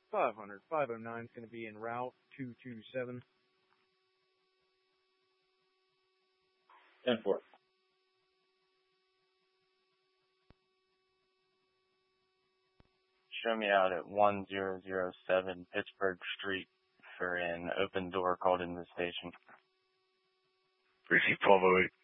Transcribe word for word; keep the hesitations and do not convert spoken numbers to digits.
five hundred. five oh nine is going to be en route two two seven. ten four. Show me out at one zero zero seven Pittsburgh Street for an open door called in the station. Receive twelve oh eight.